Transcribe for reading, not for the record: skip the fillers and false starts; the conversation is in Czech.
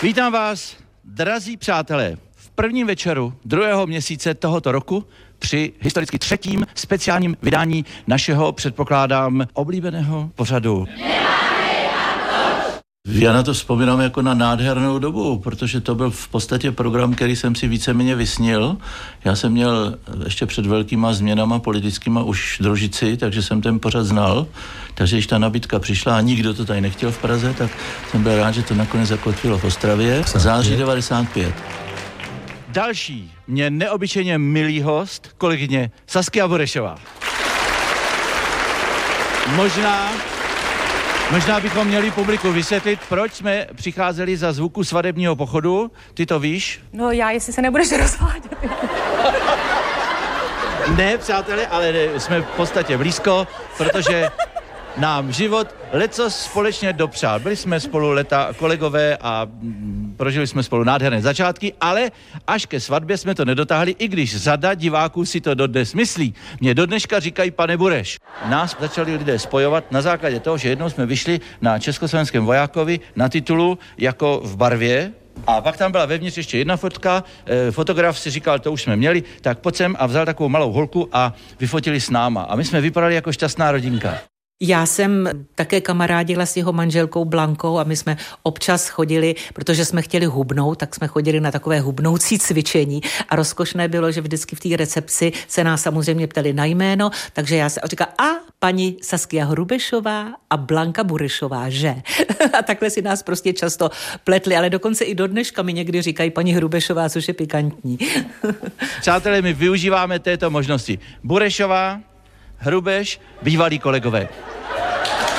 Vítám vás, drazí přátelé, v prvním večeru 2. měsíce tohoto roku při historicky 3. speciálním vydání našeho, předpokládám, oblíbeného pořadu. Já na to vzpomínám jako na nádhernou dobu, protože to byl v podstatě program, který jsem si víceméně vysnil. Já jsem měl ještě před velkýma změnama politickýma už družici, takže jsem ten pořad znal. Takže když ta nabídka přišla a nikdo to tady nechtěl v Praze, tak jsem byl rád, že to nakonec zakotvilo v Ostravě. Září 95. Další mě neobyčejně milý host, kolegyně Saskia Burešová. Možná bychom měli publiku vysvětlit, proč jsme přicházeli za zvuku svadebního pochodu. Ty to víš? No já, jestli se nebudeš rozvádět. Ne, přátelé, ale jsme v podstatě blízko, protože nám život lecos společně dopřál. Byli jsme spolu leta kolegové a prožili jsme spolu nádherné začátky, ale až ke svatbě jsme to nedotáhli, i když řada diváků si to dodnes myslí. Mě dodneška říkají pane Bureš. Nás začali lidé spojovat na základě toho, že jednou jsme vyšli na Československém vojákovi na titulu jako v barvě. A pak tam byla vevnitř ještě jedna fotka, fotograf si říkal, to už jsme měli, tak pojď sem a vzal takovou malou holku a vyfotili s náma. A my jsme vypadali jako šťastná rodinka. Já jsem také kamarádila s jeho manželkou Blankou a my jsme občas chodili, protože jsme chtěli hubnout, tak jsme chodili na takové hubnoucí cvičení a rozkošné bylo, že vždycky v té recepci se nás samozřejmě ptali na jméno, takže já se říkala, a paní Saskia Hrubešová a Blanka Burešová, že? A takhle si nás prostě často pletli, ale dokonce i do dneška mi někdy říkají paní Hrubešová, což je pikantní. Přátelé, my využíváme této možnosti. Burešová, Hrubeš, bývalí kolegové.